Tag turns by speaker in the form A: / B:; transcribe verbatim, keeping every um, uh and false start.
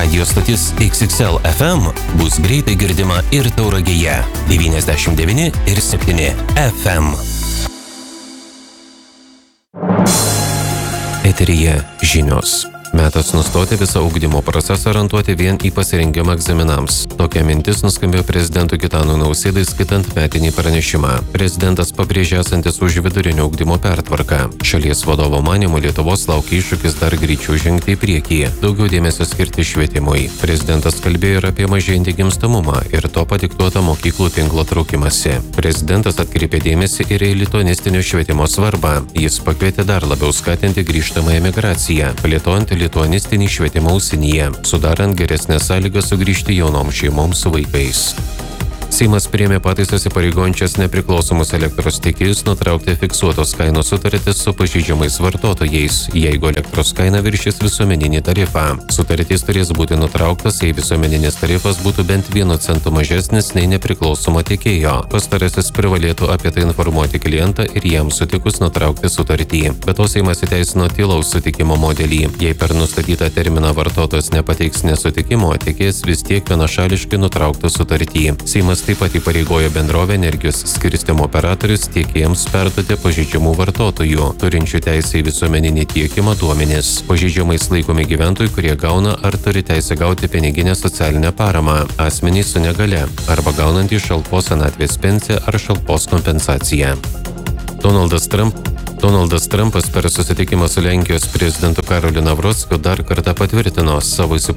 A: Radio stotis X X L F M bus greitai girdima ir Tauragėje devyniasdešimt devyni ir septyni F M. Eteryje žinios. Metas nustoti visą ugdymo procesą orientuoti vien į pasirengimą egzaminams. Tokia mintis nuskambėjo prezidentui Gitanui Nausėdai skaitant metinį pranešimą. Prezidentas pabrėžė esantis už vidurinio ugdymo pertvarką. Šalies vadovo manymu Lietuvos laukia iššūkis dar greičiau žengti į priekį, daugiau dėmesio skirti švietimui. Prezidentas kalbėjo ir apie mažėjantį gimstamumą ir to padiktuotą mokyklų tinklo traukimąsi. Prezidentas atkreipė dėmesį ir į lituanistinio švietimo svarbą. Jis pakvietė dar labiau skatinti grįžtamąją migraciją, plėtojant lituanistinį švietimą užsienyje, sudarant geresnės sąlygas sugrįžti jaunoms šeimoms su vaikais. Seimas priėmė pataisas įpareigojančias nepriklausomus elektros tiekėjus nutraukti fiksuotos kainos sutartis su pažeidžiamais vartotojais, jeigu elektros kaina viršys visuomeninį tarifą. Sutartis turės būti nutrauktas, jei visuomeninis tarifas būtų bent vienu centu mažesnis nei nepriklausomo tiekėjo. Pastarasis privalėtų apie tai informuoti klientą ir jam sutikus nutraukti sutartį. Be to Seimas įteisino tylaus sutikimo modelį. Jei per nustatytą terminą vartotojas nepateiks nesutikimo, tiekėjas vis tiek vienašališkai nutrauktų sutartį. Seimas taip pat įpareigojo bendrovę energijos skirstymo operatorius tiekėjams perduoti pažeidžiamų vartotojų, turinčių teisę į visuomeninį tiekimą duomenis. Pažeidžiamais laikomi gyventojai, kurie gauna ar turi teisę gauti piniginę socialinę paramą, asmenys su negale arba gaunantys šalpos senatvės pensiją ar šalpos kompensaciją. Donaldas Trump Donaldas Trumpas per susitikimą su Lenkijos prezidentu Karoliu Navrockiu dar kartą patvirtino savo įsipareigojimą